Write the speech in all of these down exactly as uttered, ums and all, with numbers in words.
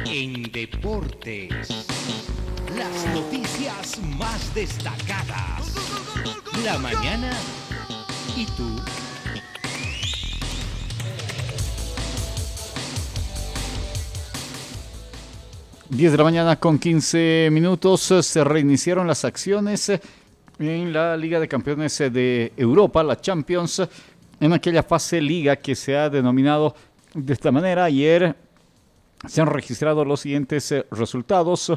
En deportes, las noticias más destacadas. La mañana y tú. diez de la mañana con quince minutos. Se reiniciaron las acciones en la Liga de Campeones de Europa, la Champions, en aquella fase liga que se ha denominado de esta manera. Ayer se han registrado los siguientes resultados,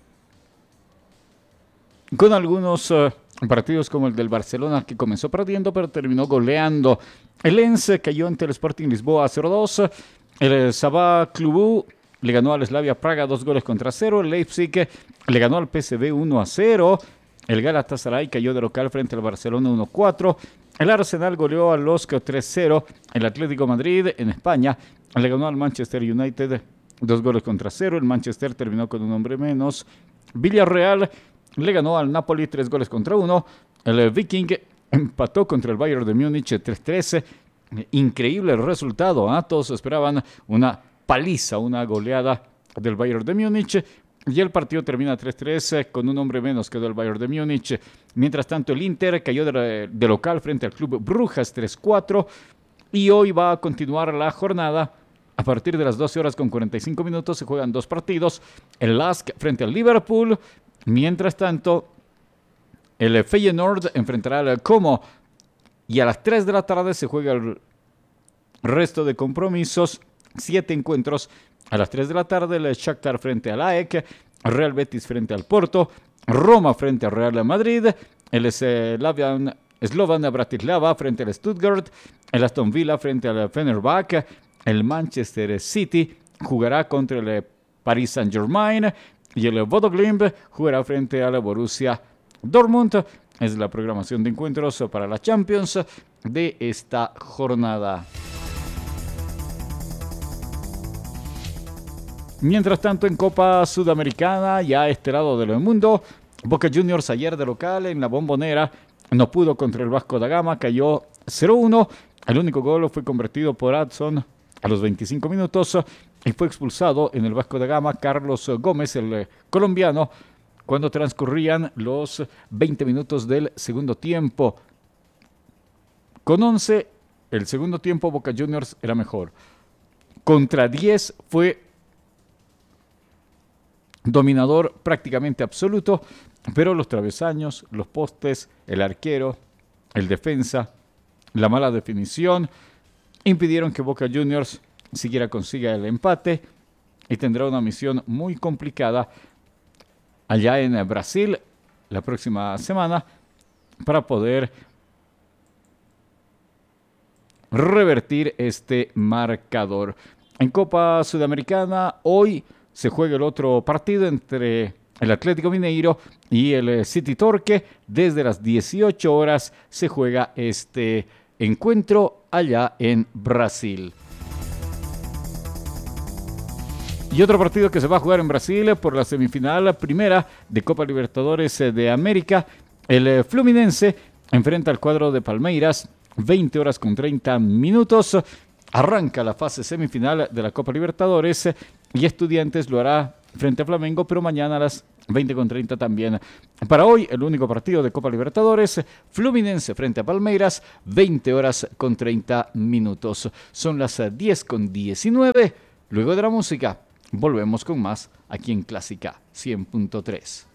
con algunos uh, partidos como el del Barcelona, que comenzó perdiendo pero terminó goleando. El Lens cayó ante el Sporting Lisboa cero dos. El Sabah Clubú le ganó al Slavia Praga dos goles contra cero. El Leipzig le ganó al P S V uno a cero. El Galatasaray cayó de local frente al Barcelona uno cuatro. El Arsenal goleó al L O S C tres cero. El Atlético Madrid en España le ganó al Manchester United dos goles contra cero. El Manchester terminó con un hombre menos. Villarreal le ganó al Napoli tres goles contra uno. El Viking empató contra el Bayern de Múnich tres tres. Increíble el resultado, ¿eh? Todos esperaban una paliza, una goleada del Bayern de Múnich. Y el partido termina tres tres, con un hombre menos quedó el Bayern de Múnich. Mientras tanto, el Inter cayó de, de local frente al Club Brujas tres cuatro. Y hoy va a continuar la jornada. A partir de las doce horas con cuarenta y cinco minutos se juegan dos partidos. El Lask frente al Liverpool. Mientras tanto, el Feyenoord enfrentará al Como. Y a las tres de la tarde se juega el resto de compromisos. Siete encuentros. A las tres de la tarde, el Shakhtar frente al A E C. Real Betis frente al Porto. Roma frente al Real Madrid. El Slavian, Slovan Bratislava frente al Stuttgart. El Aston Villa frente al Fenerbahce. El Manchester City jugará contra el Paris Saint-Germain y el Bodo Glimt jugará frente a la Borussia Dortmund. Es la programación de encuentros para la Champions de esta jornada. Mientras tanto, en Copa Sudamericana, ya a este lado del mundo, Boca Juniors ayer de local en la Bombonera no pudo contra el Vasco da Gama, cayó cero uno. El único gol fue convertido por Adson a los veinticinco minutos y fue expulsado en el Vasco da Gama Carlos Gómez, el colombiano, cuando transcurrían los veinte minutos del segundo tiempo. Con once, el segundo tiempo Boca Juniors era mejor. Contra diez fue dominador prácticamente absoluto, pero los travesaños, los postes, el arquero, el defensa, la mala definición impidieron que Boca Juniors siquiera consiga el empate y tendrá una misión muy complicada allá en Brasil la próxima semana para poder revertir este marcador. En Copa Sudamericana hoy se juega el otro partido entre el Atlético Mineiro y el City Torque. Desde las dieciocho horas se juega este encuentro allá en Brasil. Y otro partido que se va a jugar en Brasil por la semifinal primera de Copa Libertadores de América. El Fluminense enfrenta al cuadro de Palmeiras, veinte horas con treinta minutos. Arranca la fase semifinal de la Copa Libertadores y Estudiantes lo hará frente a Flamengo, pero mañana a las veinte con treinta también. Para hoy, el único partido de Copa Libertadores, Fluminense frente a Palmeiras, veinte horas con treinta minutos. Son las diez con diecinueve. Luego de la música, volvemos con más aquí en Clásica cien punto tres.